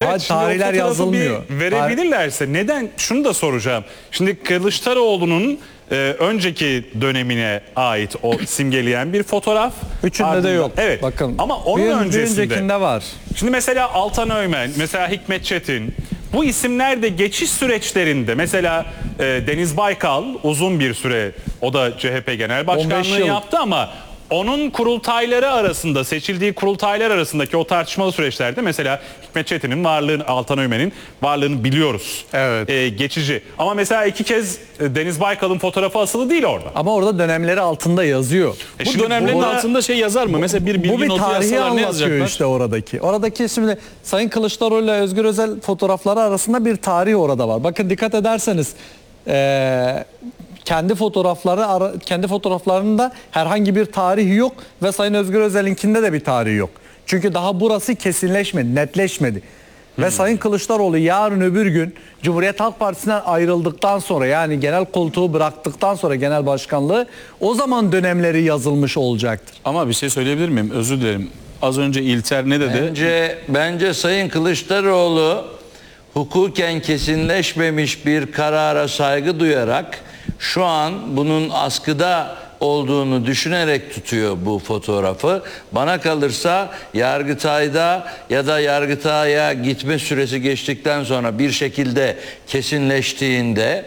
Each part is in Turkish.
Evet, tarihler fotoğrafı yazılmıyor. Verebilirlerse neden? Şunu da soracağım. Şimdi Kılıçdaroğlu'nun önceki dönemine ait o simgeleyen bir fotoğraf. Üçünde de yok. Evet. Bakın. Ama onun öncesinde. öncekinde var. Şimdi mesela Altan Öğmen, mesela Hikmet Çetin, bu isimler de geçiş süreçlerinde, mesela Deniz Baykal uzun bir süre, o da CHP Genel Başkanlığı yaptı ama onun kurultayları arasında, seçildiği kurultaylar arasındaki o tartışmalı süreçlerde mesela Hikmet Çetin'in varlığını, Altan Öğmen'in varlığını biliyoruz. Evet. Geçici. Ama mesela iki kez Deniz Baykal'ın fotoğrafı asılı değil orada. Ama orada dönemleri altında yazıyor. Bu dönemlerin altında şey yazar mı? Mesela bir bilgi Bu bir notu tarihi yazsalar ne anlatıyor yazacaklar? işte oradaki. Oradaki şimdi Sayın Kılıçdaroğlu ile Özgür Özel fotoğrafları arasında bir tarih orada var. Bakın dikkat ederseniz kendi fotoğraflarında herhangi bir tarihi yok ve Sayın Özgür Özel'inkinde de bir tarihi yok. Çünkü daha burası kesinleşmedi, netleşmedi. Ve Sayın Kılıçdaroğlu yarın öbür gün Cumhuriyet Halk Partisi'nden ayrıldıktan sonra, yani genel koltuğu bıraktıktan sonra genel başkanlığı, o zaman dönemleri yazılmış olacaktır. Ama bir şey söyleyebilir miyim? Özür dilerim. Az önce İlter ne dedi? Bence Sayın Kılıçdaroğlu hukuken kesinleşmemiş bir karara saygı duyarak şu an bunun askıda olduğunu düşünerek tutuyor bu fotoğrafı. Bana kalırsa Yargıtay'da ya da Yargıtay'a gitme süresi geçtikten sonra bir şekilde kesinleştiğinde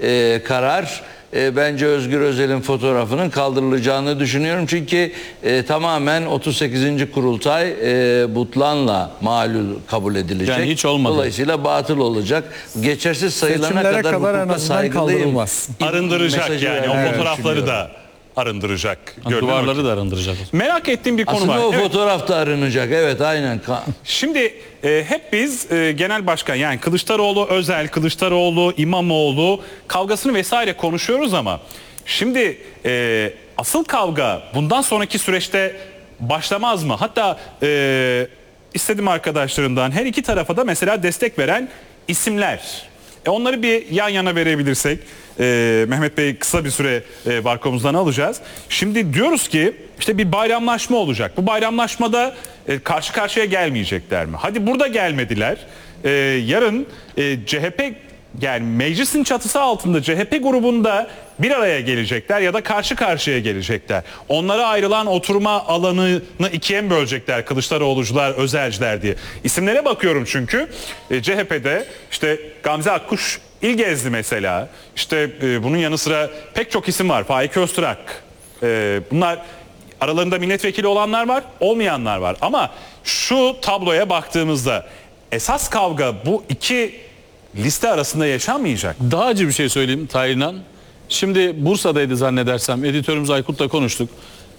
karar, bence Özgür Özel'in fotoğrafının kaldırılacağını düşünüyorum. Çünkü tamamen 38. kurultay butlanla malul kabul edilecek. Yani hiç olmadı. Dolayısıyla batıl olacak. Geçersiz sayılana Seçimlere kadar en hukuka azından saygılıyım. kaldırılmaz. Arındıracak Mesajı yani o vermeyi fotoğrafları da arındıracak. Duvarları da arındıracak. Merak ettiğim bir konu Aslında var. o Evet. fotoğraf da arınacak. Evet, aynen. Şimdi hep biz genel başkan, yani Kılıçdaroğlu Özel, Kılıçdaroğlu İmamoğlu kavgasını vesaire konuşuyoruz ama şimdi asıl kavga bundan sonraki süreçte başlamaz mı? Hatta istedim arkadaşlarımdan her iki tarafa da mesela destek veren isimler. Onları bir yan yana verebilirsek, Mehmet Bey kısa bir süre barkomuzdan alacağız. Şimdi diyoruz ki işte bir bayramlaşma olacak. Bu bayramlaşmada karşı karşıya gelmeyecekler mi? Hadi burada gelmediler. Yarın CHP, yani meclisin çatısı altında CHP grubunda bir araya gelecekler ya da karşı karşıya gelecekler. Onlara ayrılan oturma alanını ikiye mi bölecekler, Kılıçdaroğlucular, Özelciler diye. İsimlere bakıyorum çünkü CHP'de işte Gamze Akkuş İlgezdi mesela. İşte bunun yanı sıra pek çok isim var. Faik Öztürk. Bunlar, aralarında milletvekili olanlar var, olmayanlar var. Ama şu tabloya baktığımızda esas kavga bu iki liste arasında yaşanmayacak. Daha acı bir şey söyleyeyim Tahir. Şimdi Bursa'daydı zannedersem. Editörümüz Aykut'la konuştuk.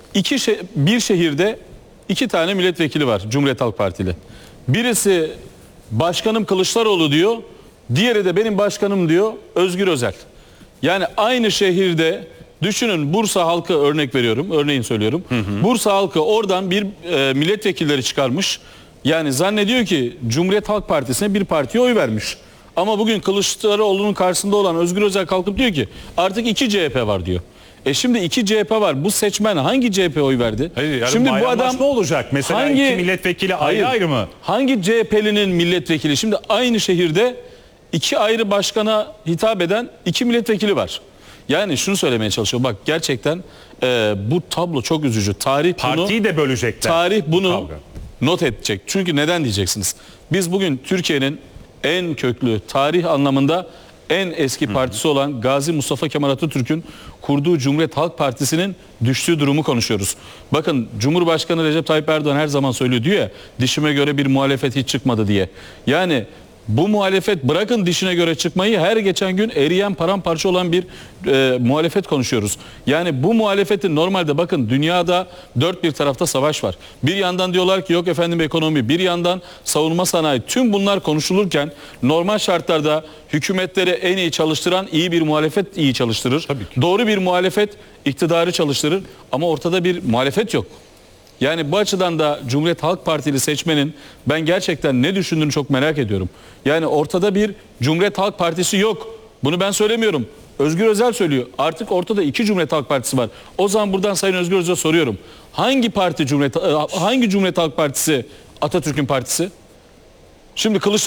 Bir şehirde 2 tane milletvekili var Cumhuriyet Halk Partili. Birisi başkanım Kılıçdaroğlu diyor. Diğeri de benim başkanım diyor, Özgür Özel. Yani aynı şehirde düşünün, Bursa halkı, örnek veriyorum, örneğin söylüyorum. Bursa halkı oradan bir milletvekilleri çıkarmış. Yani zannediyor ki Cumhuriyet Halk Partisi'ne bir partiye oy vermiş. Ama bugün Kılıçdaroğlu'nun karşısında olan Özgür Özel kalkıp diyor ki artık 2 CHP var diyor. Şimdi 2 CHP var. Bu seçmen hangi CHP'ye oy verdi? Hayır, şimdi bu adam ne olacak? Mesela iki milletvekili ayrı ayrı mı? Hangi CHP'linin milletvekili? Şimdi aynı şehirde 2 ayrı başkana hitap eden 2 milletvekili var. Yani şunu söylemeye çalışıyorum. Bak gerçekten bu tablo çok üzücü. Partiyi de bölecekler. Tarih bunu not edecek. Çünkü neden diyeceksiniz? Biz bugün Türkiye'nin en köklü, tarih anlamında en eski partisi olan Gazi Mustafa Kemal Atatürk'ün kurduğu Cumhuriyet Halk Partisi'nin düştüğü durumu konuşuyoruz. Bakın Cumhurbaşkanı Recep Tayyip Erdoğan her zaman söylüyor, diyor ya, dişime göre bir muhalefet hiç çıkmadı diye. Yani bu muhalefet, bırakın dişine göre çıkmayı, her geçen gün eriyen, paramparça olan bir muhalefet konuşuyoruz. Yani bu muhalefetin normalde, bakın dünyada dört bir tarafta savaş var. Bir yandan diyorlar ki yok efendim ekonomi, bir yandan savunma sanayi. Tüm bunlar konuşulurken normal şartlarda hükümetleri en iyi çalıştıran iyi bir muhalefet iyi çalıştırır. Doğru bir muhalefet iktidarı çalıştırır ama ortada bir muhalefet yok. Yani bu açıdan da Cumhuriyet Halk Partili seçmenin ben gerçekten ne düşündüğünü çok merak ediyorum. Yani ortada bir Cumhuriyet Halk Partisi yok. Bunu ben söylemiyorum. Özgür Özel söylüyor. Artık ortada 2 Cumhuriyet Halk Partisi var. O zaman buradan Sayın Özgür Özel'e soruyorum. Hangi Cumhuriyet Halk Partisi Atatürk'ün partisi? Şimdi